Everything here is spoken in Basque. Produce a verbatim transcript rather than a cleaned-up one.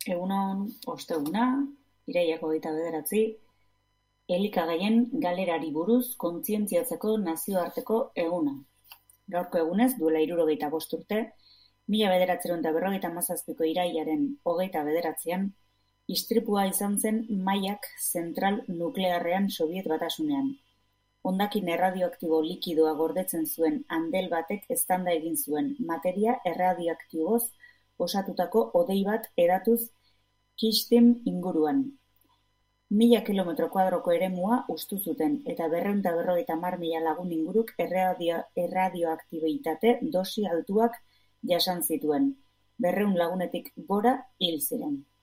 Egunon, osteguna, irailako hogeita bederatzi, elikagaien galerari buruz kontzientziatzeko nazioarteko eguna. Gaurko egunez, duela hirurogeita bost urte, mila bederatziehun eta berrogeita hamazazpiko irailaren hogeita bederatzian, istripua izan zen Maiak zentral nuklearrean Sobiet Batasunean. Hondakin erradioaktibo likidoa gordetzen zuen handel batek eztanda egin zuen materia erradioaktiboz osatutako hodei bat edatuz Kistim inguruan. Mila kilometro kuadroko eremua hustu zuten eta berrehun eta berrogeita hamar mila lagun inguruk erradio, erradioaktibitate dosi altuak jasan zituen. Berrehun lagunetik gora hil ziren.